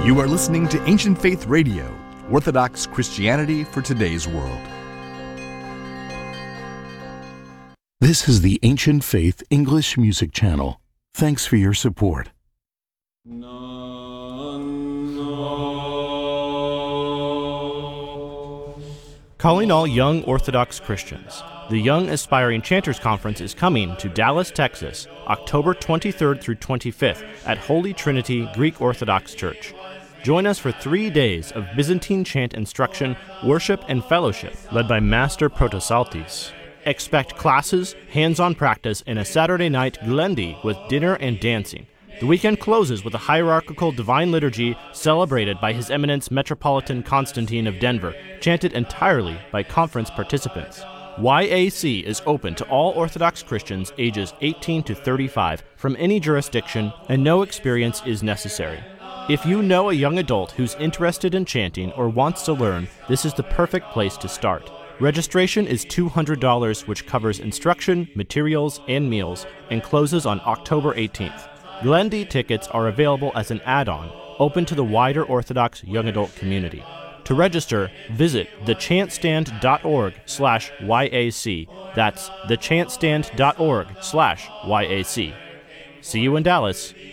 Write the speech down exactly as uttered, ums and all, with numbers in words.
You are listening to Ancient Faith Radio, Orthodox Christianity for today's world. This is the Ancient Faith English Music Channel. Thanks for your support. Calling all young Orthodox Christians. The Young Aspiring Chanters Conference is coming to Dallas, Texas, October twenty-third through twenty-fifth at Holy Trinity Greek Orthodox Church. Join us for three days of Byzantine chant instruction, worship, and fellowship, led by Master Protosaltis. Expect classes, hands-on practice, and a Saturday night glendi with dinner and dancing. The weekend closes with a hierarchical divine liturgy celebrated by His Eminence Metropolitan Constantine of Denver, chanted entirely by conference participants. Y A C is open to all Orthodox Christians ages eighteen to thirty-five from any jurisdiction, and no experience is necessary. If you know a young adult who's interested in chanting or wants to learn, this is the perfect place to start. Registration is two hundred dollars, which covers instruction, materials, and meals, and closes on October eighteenth. Glendi tickets are available as an add-on, open to the wider Orthodox young adult community. To register, visit thechantstand.org slash YAC. That's thechantstand.org slash YAC. See you in Dallas.